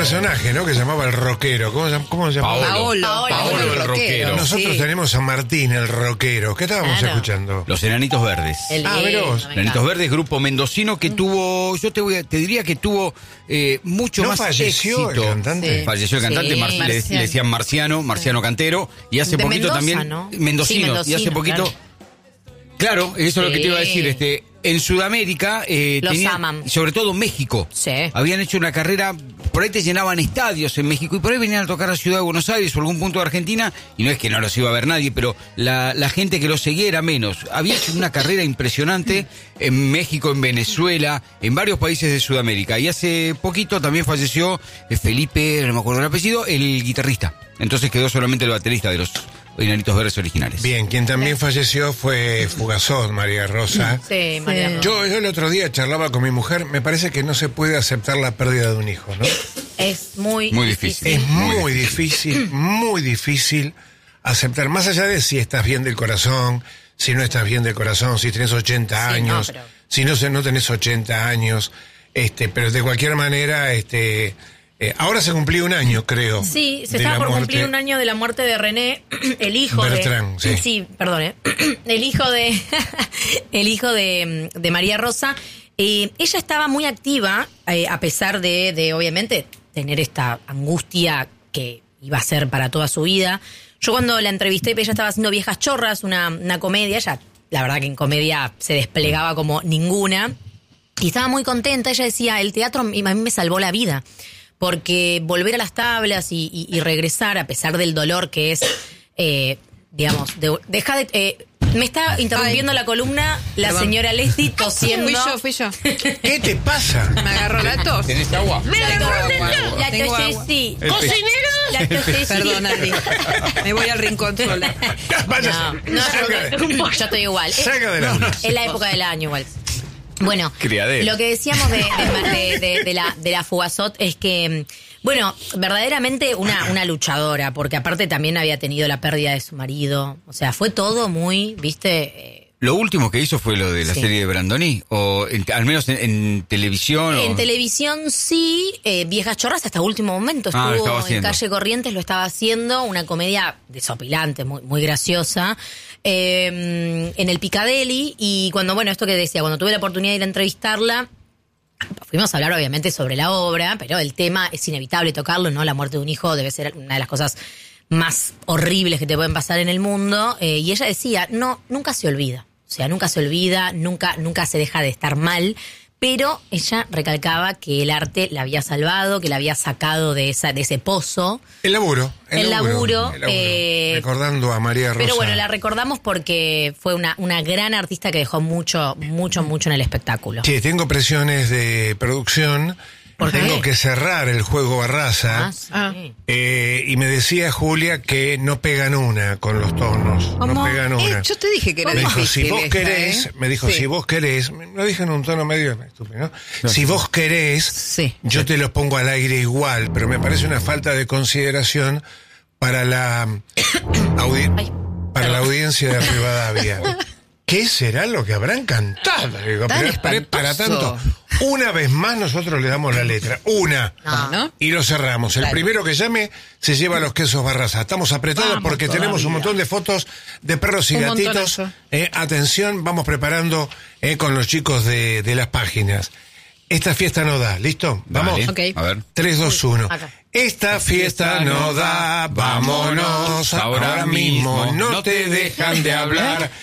personaje, ¿no? Que se llamaba el rockero. ¿Cómo se llamaba? Paolo el rockero. Nosotros tenemos a Martín el rockero. ¿Qué estábamos escuchando? Los Enanitos Verdes. mirá vos. Enanitos Verdes, grupo mendocino que tuvo, yo te diría que tuvo mucho más falleció éxito. el cantante? Sí. Falleció el cantante, Sí, le decían Marciano Cantero, y hace De poquito Mendoza, también ¿no? mendocino, Sí, y hace poquito, claro, eso es lo que te iba a decir, en Sudamérica los aman. y sobre todo México, Sí. habían hecho una carrera, por ahí te llenaban estadios en México y por ahí venían a tocar a Ciudad de Buenos Aires o algún punto de Argentina, y no es que no los iba a ver nadie, pero la gente que los seguía era menos. Había hecho una carrera impresionante en México, en Venezuela, en varios países de Sudamérica, y hace poquito también falleció Felipe, no me acuerdo el apellido, el guitarrista. Entonces quedó solamente el baterista de los Enanitos Verdes originales. Bien, quien también falleció fue Fugazón, María Rosa. Sí, María Rosa. Yo el otro día charlaba con mi mujer, me parece que no se puede aceptar la pérdida de un hijo, ¿no? Es muy difícil. Es muy difícil aceptar, más allá de si estás bien del corazón, si no estás bien del corazón, si tenés 80 años, si no tenés 80 años, pero de cualquier manera, ahora se cumplió un año, creo. Sí, se estaba por cumplir un año de la muerte de René, el hijo Bertrand, de... sí. Perdón, el hijo de... el hijo de María Rosa. Ella estaba muy activa, a pesar de obviamente, tener esta angustia que iba a ser para toda su vida. Yo cuando la entrevisté, ella estaba haciendo Viejas Chorras, una comedia. Ella, la verdad que en comedia se desplegaba como ninguna. Y estaba muy contenta. Ella decía, el teatro a mí me salvó la vida. Porque volver a las tablas y regresar, a pesar del dolor que es, digamos, deja de... me está interrumpiendo la columna la señora Leslie tosiendo. Fui yo. ¿Qué te pasa? Me agarró la tos. ¿Tenés agua? La Tengo agua. tosesí. ¿Cocinero? La tosesí. Perdón, Adri. Me voy al rincón sola. No, yo estoy igual. Saca de la Es la época del año igual. Bueno, Criadero. lo que decíamos de la Fugazot es que, bueno, verdaderamente una luchadora, porque aparte también había tenido la pérdida de su marido. O sea, fue todo muy, viste... Lo último que hizo fue lo de la serie de Brandoni, o al menos en televisión. En televisión sí, Viejas Chorras hasta último momento estuvo en Calle Corrientes, lo estaba haciendo, una comedia desopilante, muy, muy graciosa, en el Piccadilly, y cuando tuve la oportunidad de ir a entrevistarla, fuimos a hablar obviamente sobre la obra, pero el tema es inevitable tocarlo, ¿no? La muerte de un hijo debe ser una de las cosas más horribles que te pueden pasar en el mundo, y ella decía, nunca se olvida. O sea, nunca se olvida, nunca se deja de estar mal, pero ella recalcaba que el arte la había salvado, que la había sacado de ese pozo. El laburo. Recordando a María Rosa. Pero bueno, la recordamos porque fue una gran artista que dejó mucho en el espectáculo. Sí, tengo presiones de producción. Tengo que cerrar el juego Barraza. Y me decía Julia que no pegan una con los tonos. ¿Cómo? No pegan una. Yo te dije que era difícil. Me dijo, si vos querés, lo dije en un tono medio estúpido, ¿no? Si vos querés, yo te lo pongo al aire igual, pero me parece una falta de consideración para la audiencia de Rivadavia. ¿Qué será lo que habrán cantado? Digo, para tanto, una vez más nosotros le damos la letra. ¿No? Y lo cerramos. El primero que llame se lleva los quesos Barraza. Estamos apretados porque tenemos un montón de fotos de perros y gatitos. Atención, vamos preparando con los chicos de las páginas. Esta fiesta no da, ¿listo? Vamos. Okay. A ver. 3, 2, 1. Esta fiesta no da, vámonos ahora mismo. No te dejan de hablar.